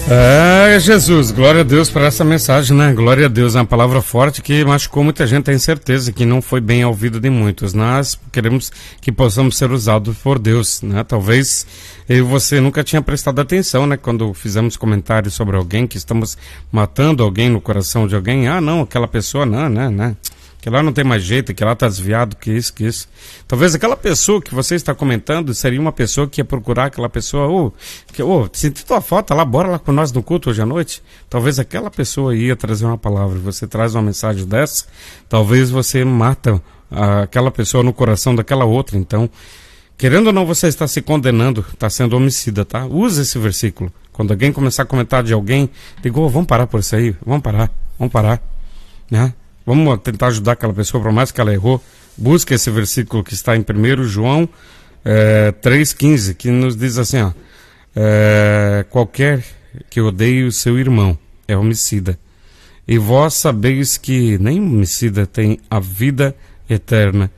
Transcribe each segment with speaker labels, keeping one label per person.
Speaker 1: Jesus, glória a Deus por essa mensagem, né? Glória a Deus, é uma palavra forte que machucou muita gente, tenho certeza que não foi bem ouvido de muitos. Nós queremos que possamos ser usados por Deus, né? Talvez eu e você nunca tinha prestado atenção, né? Quando fizemos comentários sobre alguém, que estamos matando alguém no coração de alguém. Ah, não, aquela pessoa, não. Que lá não tem mais jeito, que lá está desviado, que isso. Talvez aquela pessoa que você está comentando seria uma pessoa que ia procurar aquela pessoa, senti tua foto lá, bora lá com nós no culto hoje à noite. Talvez aquela pessoa ia trazer uma palavra, você traz uma mensagem dessa, talvez você mata aquela pessoa no coração daquela outra. Então, querendo ou não, você está se condenando, está sendo homicida, tá? Use esse versículo. Quando alguém começar a comentar de alguém, diga, vamos parar por isso aí, vamos parar, né? Vamos tentar ajudar aquela pessoa, por mais que ela errou. Busca esse versículo que está em 1 João 3,15, que nos diz assim, qualquer que odeie o seu irmão é homicida. E vós sabeis que nem homicida tem a vida eterna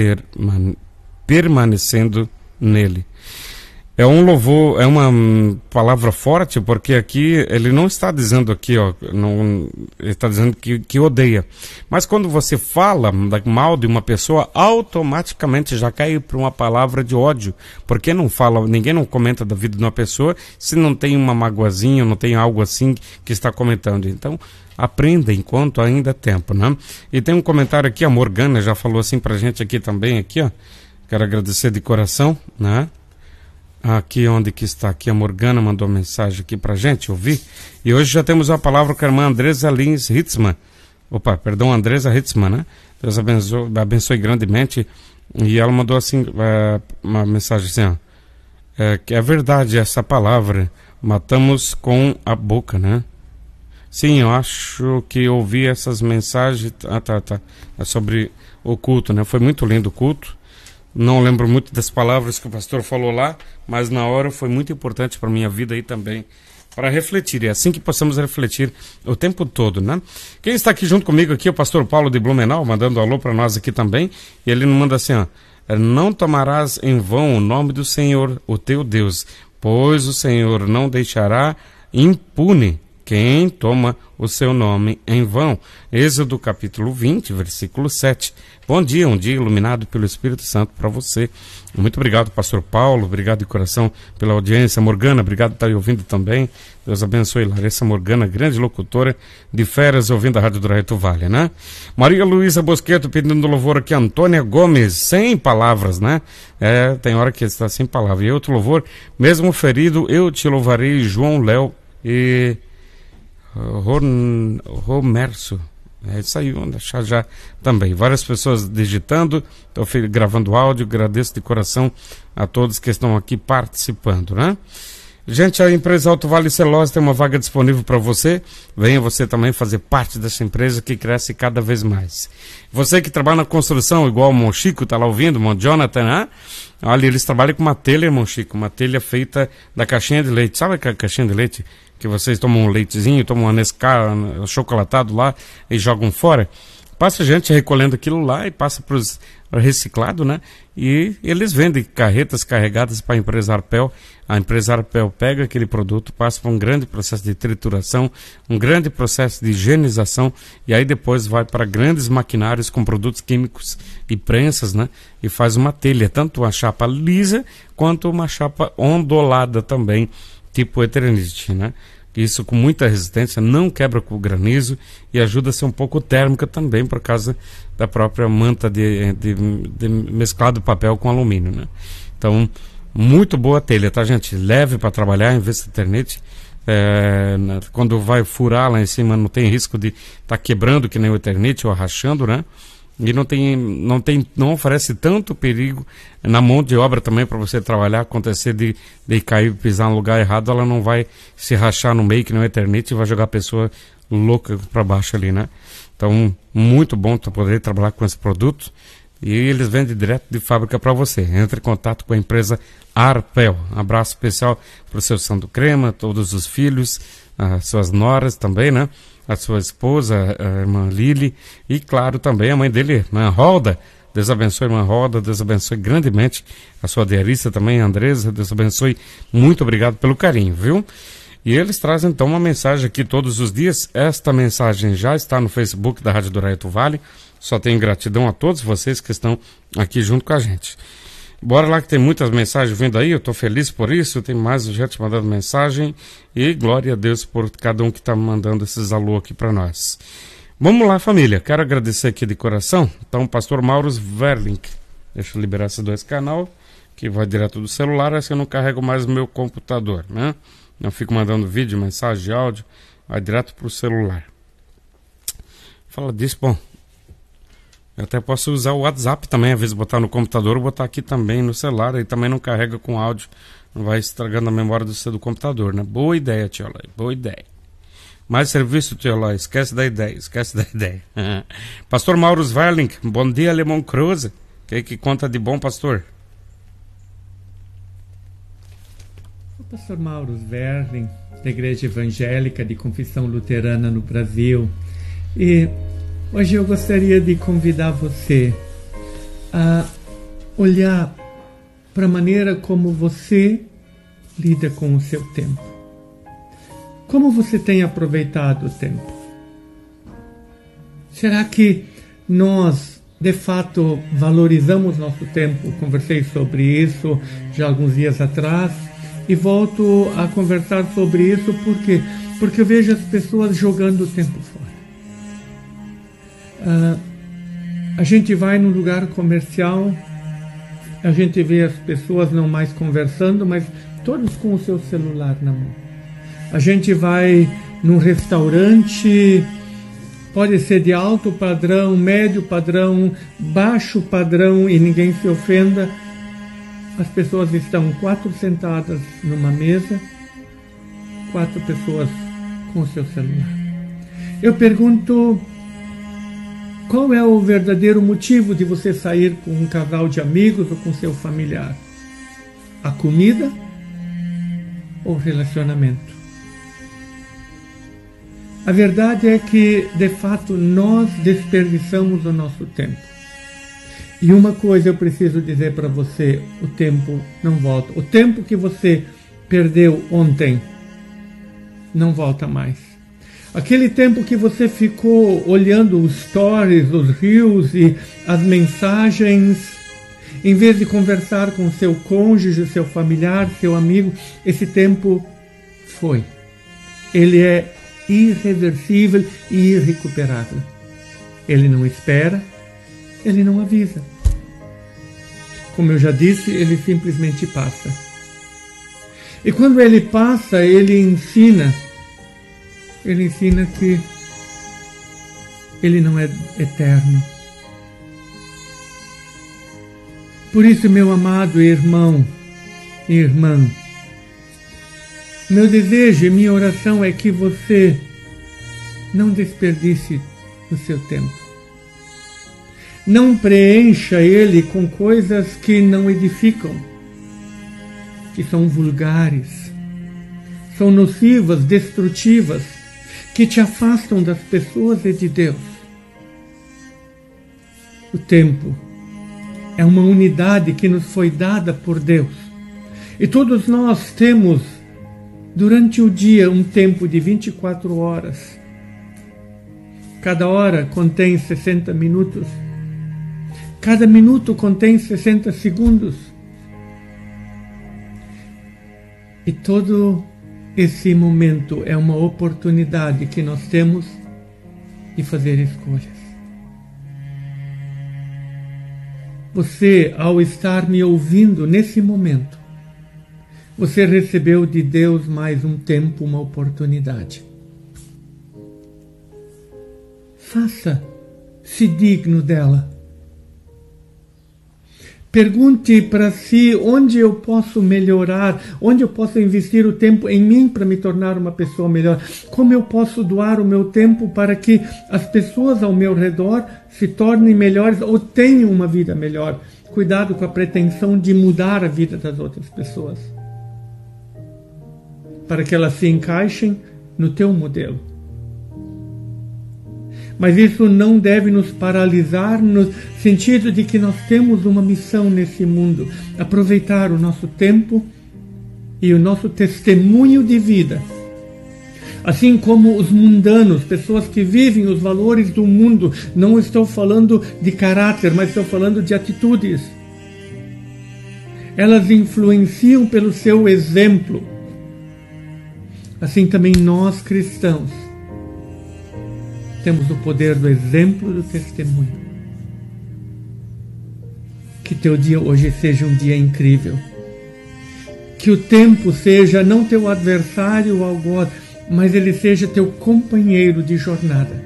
Speaker 1: permanecendo nele. É um louvor, é uma palavra forte, porque aqui ele não está dizendo aqui, ele está dizendo que odeia. Mas quando você fala mal de uma pessoa, automaticamente já cai para uma palavra de ódio. Porque ninguém não comenta da vida de uma pessoa se não tem uma magoazinha, não tem algo assim que está comentando. Então, aprenda enquanto ainda é tempo, né? E tem um comentário aqui, a Morgana já falou assim pra gente aqui também, aqui, ó. Quero agradecer de coração, né? Aqui onde que está, aqui a Morgana mandou uma mensagem aqui pra gente ouvir. E hoje já temos uma palavra com a irmã Andresa Lins Hitzmann. Andresa Hitzmann, né? Deus abençoe grandemente. E ela mandou assim, uma mensagem assim, que é verdade essa palavra, matamos com a boca, né? Sim, eu acho que ouvi essas mensagens, é sobre o culto, né? Foi muito lindo o culto. Não lembro muito das palavras que o pastor falou lá, mas na hora foi muito importante para a minha vida aí também, para refletir. É assim que possamos refletir o tempo todo, né? Quem está aqui junto comigo aqui é o pastor Paulo de Blumenau, mandando alô para nós aqui também. E ele nos manda assim, não tomarás em vão o nome do Senhor, o teu Deus, pois o Senhor não deixará impune quem toma o seu nome em vão. Êxodo capítulo 20, versículo 7. Bom dia, um dia iluminado pelo Espírito Santo para você. Muito obrigado, pastor Paulo, obrigado de coração pela audiência. Morgana, obrigado por estar aí ouvindo também. Deus abençoe. Larissa Morgana, grande locutora de férias, ouvindo a Rádio do Reto Vale, né? Maria Luísa Bosqueto pedindo louvor aqui, Antônia Gomes, sem palavras, né? Tem hora que está sem palavras. E outro louvor, mesmo ferido, eu te louvarei, João Léo e Romerso. É isso aí, vamos deixar já também. Várias pessoas digitando, estou gravando áudio, agradeço de coração a todos que estão aqui participando, né? Gente, a empresa Alto Vale Celose tem uma vaga disponível para você. Venha você também fazer parte dessa empresa que cresce cada vez mais. Você que trabalha na construção, igual o Monchico, está lá ouvindo, o Jonathan, né? Olha, eles trabalham com uma telha, Monchico, uma telha feita da caixinha de leite. Sabe aquela caixinha de leite que vocês tomam um leitezinho, tomam um Nescau chocolatado lá e jogam fora? Passa gente recolhendo aquilo lá e passa para os reciclados, né? E eles vendem carretas carregadas para a empresa Arpel. A empresa Arpel pega aquele produto, passa por um grande processo de trituração, um grande processo de higienização, e aí depois vai para grandes maquinários com produtos químicos e prensas, né? E faz uma telha, tanto uma chapa lisa quanto uma chapa ondulada também, tipo Eternity, né? Isso com muita resistência, não quebra com o granizo e ajuda a ser um pouco térmica também por causa da própria manta de mesclado papel com alumínio, né? Então, muito boa telha, tá, gente? Leve para trabalhar, em vez de Eternity. Quando vai furar lá em cima, não tem risco de estar quebrando que nem o Eternity ou rachando, né? E não oferece tanto perigo na mão de obra também para você trabalhar, acontecer de cair, pisar no lugar errado, ela não vai se rachar no meio que não é Eternity e vai jogar a pessoa louca para baixo ali, né? Então, muito bom poder trabalhar com esse produto e eles vendem direto de fábrica para você. Entre em contato com a empresa Arpel. Um abraço especial para o seu Santo Crema, todos os filhos, as suas noras também, né? A sua esposa, a irmã Lili, e claro também a mãe dele, irmã Roda. Deus abençoe, irmã Roda, Deus abençoe grandemente a sua diarista também, a Andresa, Deus abençoe, muito obrigado pelo carinho, viu? E eles trazem então uma mensagem aqui todos os dias. Esta mensagem já está no Facebook da Rádio Douraito Vale. Só tenho gratidão a todos vocês que estão aqui junto com a gente. Bora lá que tem muitas mensagens vindo aí, eu estou feliz por isso, tem mais gente mandando mensagem e glória a Deus por cada um que está mandando esses alô aqui para nós. Vamos lá, família, quero agradecer aqui de coração, então, pastor Maurus Verlink, deixa eu liberar esses 2 canais, que vai direto do celular, assim eu não carrego mais o meu computador, né? Não fico mandando vídeo, mensagem, áudio, vai direto para o celular. Fala disso, bom, eu até posso usar o WhatsApp também, às vezes botar no computador ou botar aqui também no celular, aí também não carrega com áudio, não vai estragando a memória do computador, né? Boa ideia, tio Eloy, boa ideia. Mais serviço, tio Eloy, esquece da ideia. Pastor Maurus Verling, bom dia, Alemão Cruz, que conta de bom, pastor?
Speaker 2: O pastor Maurus Verling, da Igreja Evangélica de Confissão Luterana no Brasil, e hoje eu gostaria de convidar você a olhar para a maneira como você lida com o seu tempo. Como você tem aproveitado o tempo? Será que nós, de fato, valorizamos nosso tempo? Conversei sobre isso já alguns dias atrás e volto a conversar sobre isso porque eu vejo as pessoas jogando o tempo fora. A gente vai num lugar comercial, a gente vê as pessoas não mais conversando, mas todos com o seu celular na mão. A gente vai num restaurante, pode ser de alto padrão, médio padrão, baixo padrão, e ninguém se ofenda. As pessoas estão 4 sentadas numa mesa, 4 pessoas com o seu celular. Eu pergunto, qual é o verdadeiro motivo de você sair com um casal de amigos ou com seu familiar? A comida ou o relacionamento? A verdade é que, de fato, nós desperdiçamos o nosso tempo. E uma coisa eu preciso dizer para você, o tempo não volta. O tempo que você perdeu ontem não volta mais. Aquele tempo que você ficou olhando os stories, os reels e as mensagens, em vez de conversar com seu cônjuge, seu familiar, seu amigo, esse tempo foi. Ele é irreversível e irrecuperável. Ele não espera, ele não avisa. Como eu já disse, ele simplesmente passa. E quando ele passa, ele ensina que ele não é eterno. Por isso, meu amado irmão e irmã, meu desejo e minha oração é que você não desperdice o seu tempo. Não preencha ele com coisas que não edificam, que são vulgares, são nocivas, destrutivas, que te afastam das pessoas e de Deus. O tempo é uma unidade que nos foi dada por Deus. E todos nós temos, durante o dia, um tempo de 24 horas. Cada hora contém 60 minutos. Cada minuto contém 60 segundos. E todo esse momento é uma oportunidade que nós temos de fazer escolhas. Você, ao estar me ouvindo nesse momento, você recebeu de Deus mais um tempo, uma oportunidade. Faça-se digno dela. Pergunte para si onde eu posso melhorar, onde eu posso investir o tempo em mim para me tornar uma pessoa melhor. Como eu posso doar o meu tempo para que as pessoas ao meu redor se tornem melhores ou tenham uma vida melhor. Cuidado com a pretensão de mudar a vida das outras pessoas, para que elas se encaixem no teu modelo. Mas isso não deve nos paralisar no sentido de que nós temos uma missão nesse mundo, aproveitar o nosso tempo e o nosso testemunho de vida Assim como os mundanos, pessoas que vivem os valores do mundo. Não estou falando de caráter, mas estou falando de atitudes. Elas influenciam pelo seu exemplo. Assim também nós cristãos temos o poder do exemplo e do testemunho. Que teu dia hoje seja um dia incrível. Que o tempo seja não teu adversário ou algoz, mas ele seja teu companheiro de jornada.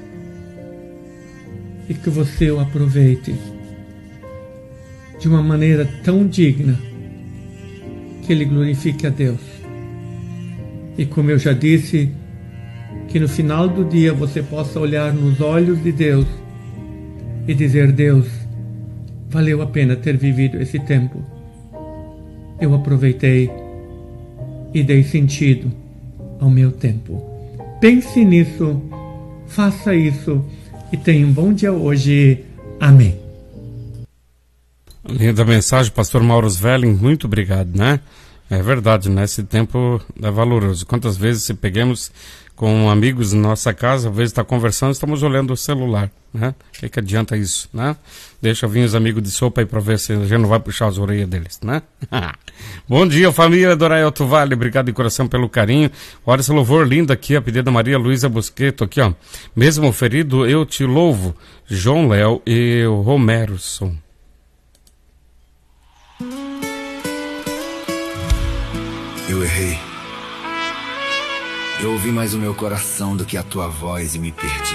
Speaker 2: E que você o aproveite de uma maneira tão digna que ele glorifique a Deus. E como eu já disse, que no final do dia você possa olhar nos olhos de Deus e dizer: Deus, valeu a pena ter vivido esse tempo. Eu aproveitei e dei sentido ao meu tempo. Pense nisso, faça isso e tenha um bom dia hoje. Amém.
Speaker 1: Linda mensagem, pastor Mauro Svelling, muito obrigado, né? É verdade, né? Esse tempo é valoroso. Quantas vezes se peguemos com amigos na nossa casa, às vezes está conversando, estamos olhando o celular, né? O que adianta isso, né? Deixa vir os amigos de sopa aí para ver se a gente não vai puxar as orelhas deles, né? Bom dia, família do Araialto Vale, obrigado de coração pelo carinho. Olha esse louvor lindo aqui, a pedido da Maria Luísa Busqueto, aqui ó. Mesmo ferido, eu te louvo, João Léo e o Romerson.
Speaker 3: Eu errei. Eu ouvi mais o meu coração do que a tua voz e me perdi.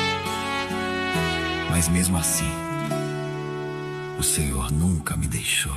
Speaker 3: Mas mesmo assim, o Senhor nunca me deixou.